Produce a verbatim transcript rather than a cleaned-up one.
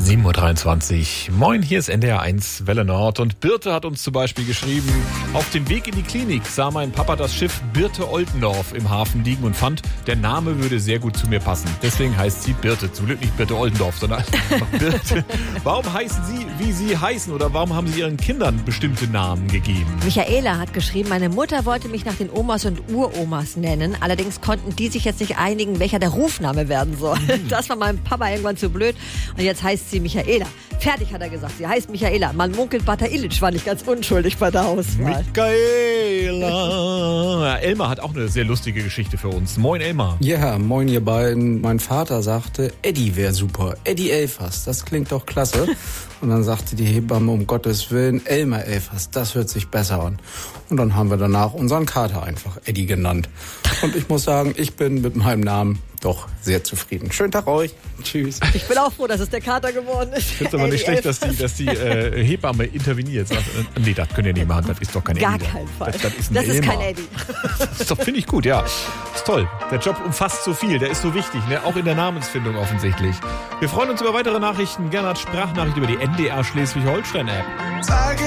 sieben Uhr dreiundzwanzig. Moin, hier ist N D R eins Welle Nord. Und Birte hat uns zum Beispiel geschrieben: Auf dem Weg in die Klinik sah mein Papa das Schiff Birte Oldendorf im Hafen liegen und fand, der Name würde sehr gut zu mir passen. Deswegen heißt sie Birte. Zum Glück nicht Birte Oldendorf, sondern einfach Birte. Warum heißen Sie, wie Sie heißen, oder warum haben Sie Ihren Kindern bestimmte Namen gegeben? Michaela hat geschrieben, meine Mutter wollte mich nach den Omas und Uromas nennen. Allerdings konnten die sich jetzt nicht einigen, welcher der Rufname werden soll. Mhm. Das war meinem Papa irgendwann zu blöd. Und jetzt heißt sie Michaela. Fertig, hat er gesagt. Sie heißt Michaela. Man munkelt, Bata Illich war nicht ganz unschuldig bei der Auswahl. Michaela. Elmar hat auch eine sehr lustige Geschichte für uns. Moin, Elmar. Ja, moin ihr beiden. Mein Vater sagte, Eddie wäre super. Eddie Elfers, das klingt doch klasse. Und dann sagte die Hebamme, um Gottes Willen, Elmar Elfers, das hört sich besser an. Und dann haben wir danach unseren Kater einfach Eddie genannt. Und ich muss sagen, ich bin mit meinem Namen doch sehr zufrieden. Schönen Tag euch. Tschüss. Ich bin auch froh, dass es der Kater geworden ist. Ich finde es aber nicht schlecht, dass die, dass die äh, Hebamme interveniert. Sagt, äh, nee, das könnt ihr nicht machen, das ist doch kein Gar Eddie. Gar keinen Fall. Das, das ist, ein das ist kein Elmar. Eddie. Das ist doch, finde ich gut, ja. Ist toll. Der Job umfasst so viel, der ist so wichtig, ne? Auch in der Namensfindung offensichtlich. Wir freuen uns über weitere Nachrichten, gerne als Sprachnachricht über die N D R Schleswig-Holstein-App.